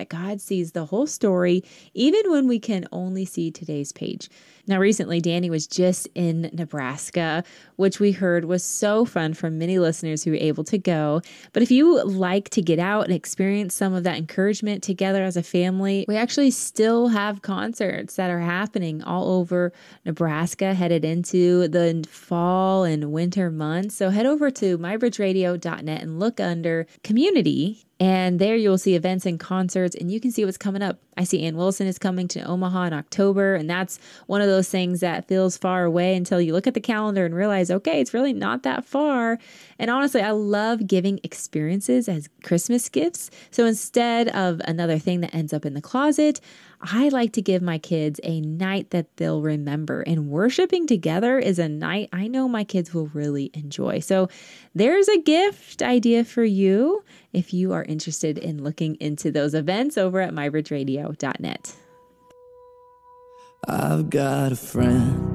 that God sees the whole story, even when we can only see today's page. Now, recently, Danny was just in Nebraska, which we heard was so fun from many listeners who were able to go. But if you like to get out and experience some of that encouragement together as a family, we actually still have concerts that are happening all over Nebraska headed into the fall and winter months. So head over to mybridgeradio.net and look under community. And there you'll see events and concerts, and you can see what's coming up. I see Ann Wilson is coming to Omaha in October, and that's one of those things that feels far away until you look at the calendar and realize, okay, it's really not that far. And honestly, I love giving experiences as Christmas gifts. So instead of another thing that ends up in the closet, I like to give my kids a night that they'll remember. And worshiping together is a night I know my kids will really enjoy. So there's a gift idea for you if you are interested in looking into those events over at mybridgeradio.net. I've got a friend